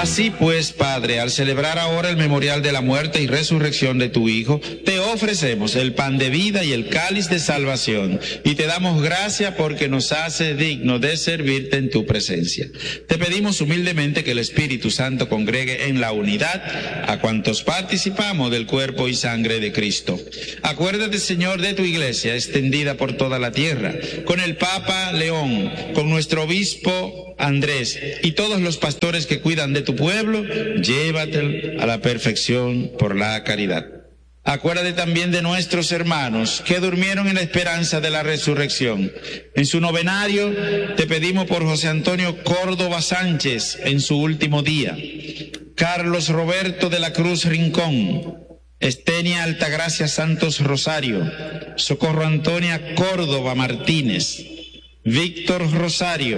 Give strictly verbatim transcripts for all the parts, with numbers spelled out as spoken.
Así pues, Padre, al celebrar ahora el memorial de la muerte y resurrección de tu Hijo, te ofrecemos el pan de vida y el cáliz de salvación, y te damos gracias porque nos hace digno de servirte en tu presencia. Te pedimos humildemente que el Espíritu Santo congregue en la unidad a cuantos participamos del cuerpo y sangre de Cristo. Acuérdate, Señor, de tu iglesia extendida por toda la tierra, con el Papa León, con nuestro obispo Andrés y todos los pastores que cuidan de tu pueblo, llévate a la perfección por la caridad. Acuérdate también de nuestros hermanos que durmieron en la esperanza de la resurrección. En su novenario te pedimos por José Antonio Córdoba Sánchez en su último día, Carlos Roberto de la Cruz Rincón, Estenia Altagracia Santos Rosario, Socorro Antonia Córdoba Martínez, Víctor Rosario,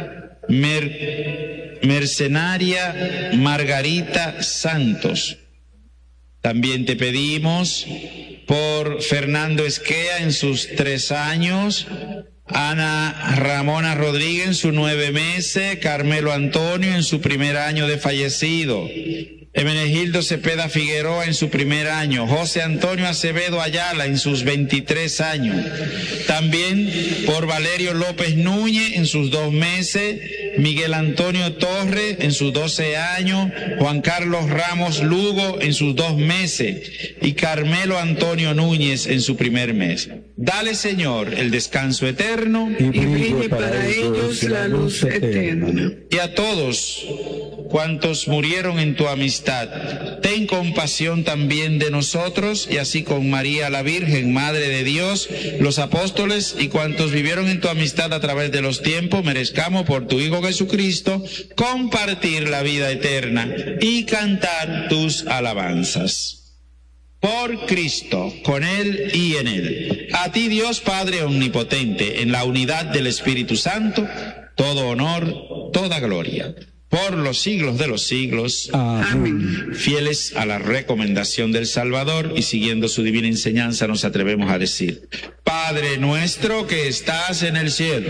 Mer, Mercenaria Margarita Santos. También te pedimos por Fernando Esquea en sus tres años, Ana Ramona Rodríguez en sus nueve meses, Carmelo Antonio en su primer año de fallecido, Emenegildo Cepeda Figueroa en su primer año, José Antonio Acevedo Ayala en sus veintitrés años, también por Valerio López Núñez en sus dos meses, Miguel Antonio Torres en sus doce años, Juan Carlos Ramos Lugo en sus dos meses y Carmelo Antonio Núñez en su primer mes. Dale, Señor, el descanso eterno y brille para ellos la luz eterna. Y a todos cuantos murieron en tu amistad, ten compasión también de nosotros, y así con María la Virgen, Madre de Dios, los apóstoles y cuantos vivieron en tu amistad a través de los tiempos, merezcamos por tu Hijo Jesucristo compartir la vida eterna y cantar tus alabanzas. Por Cristo, con Él y en Él. A ti, Dios Padre Omnipotente, en la unidad del Espíritu Santo, todo honor, toda gloria, por los siglos de los siglos. Amén. Fieles a la recomendación del Salvador y siguiendo su divina enseñanza, nos atrevemos a decir: Padre nuestro que estás en el cielo,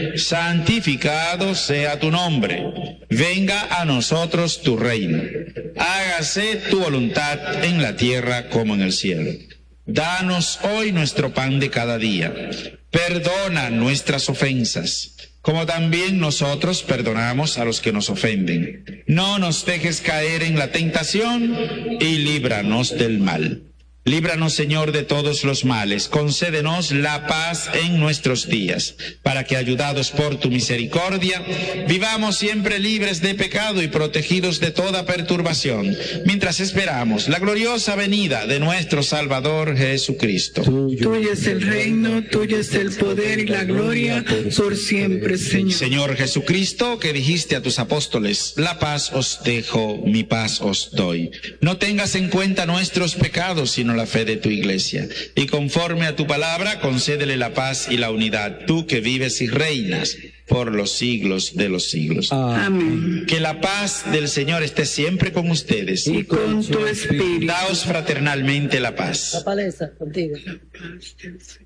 santificado sea tu nombre. Venga a nosotros tu reino. Hágase tu voluntad en la tierra como en el cielo. Danos hoy nuestro pan de cada día. Perdona nuestras ofensas, como también nosotros perdonamos a los que nos ofenden. No nos dejes caer en la tentación y líbranos del mal. Líbranos, Señor, de todos los males. Concédenos la paz en nuestros días, para que, ayudados por tu misericordia, vivamos siempre libres de pecado y protegidos de toda perturbación, mientras esperamos la gloriosa venida de nuestro Salvador Jesucristo. Tuyo es el reino, tuyo es el poder y la gloria por siempre, Señor. Señor Jesucristo, que dijiste a tus apóstoles: la paz os dejo, mi paz os doy. No tengas en cuenta nuestros pecados, sino la fe de tu iglesia, y conforme a tu palabra concédele la paz y la unidad, tú que vives y reinas por los siglos de los siglos. Amén. Que la paz del Señor esté siempre con ustedes y con tu espíritu. Daos fraternalmente la paz. La palestra contigo. La paz del Señor.